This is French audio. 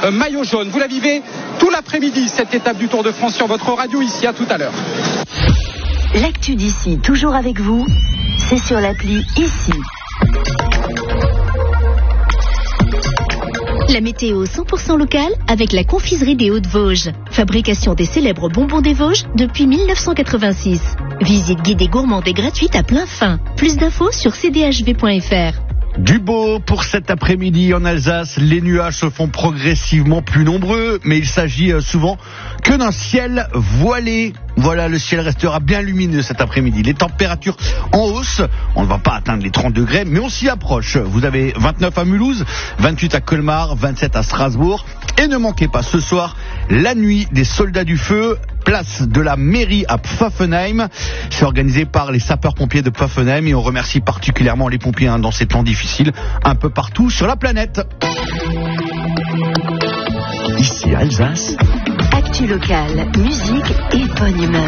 maillot jaune. Vous la vivez tout l'après-midi, cette étape du Tour de France sur votre radio ici. À tout à l'heure. L'actu d'ici, toujours avec vous, c'est sur l'appli Ici. La météo 100% locale avec la confiserie des Hauts-de-Vosges. Fabrication des célèbres bonbons des Vosges depuis 1986. Visite guidée gourmande et gratuite à plein fin. Plus d'infos sur cdhv.fr. Du beau pour cet après-midi en Alsace. Les nuages se font progressivement plus nombreux, mais il s'agit souvent que d'un ciel voilé. Voilà, le ciel restera bien lumineux cet après-midi. Les températures en hausse. On ne va pas atteindre les 30 degrés, mais on s'y approche. Vous avez 29 à Mulhouse, 28 à Colmar, 27 à Strasbourg. Et ne manquez pas ce soir la nuit des soldats du feu. Place de la mairie à Pfaffenheim. C'est organisé par les sapeurs-pompiers de Pfaffenheim et on remercie particulièrement les pompiers dans ces temps difficiles un peu partout sur la planète. Ici Alsace. Actu locale, musique et bonne humeur.